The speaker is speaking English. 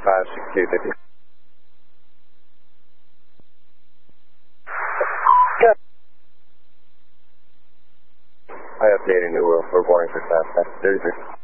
56250. I updated New World for boarding for Southwest 33.